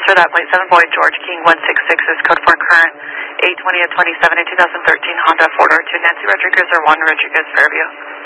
for that plate 7 Boy George King 166 is code 4 current 820 of 27 in 2013 Honda 4 door 2 Nancy Rodriguez or Juan Rodriguez Fairview.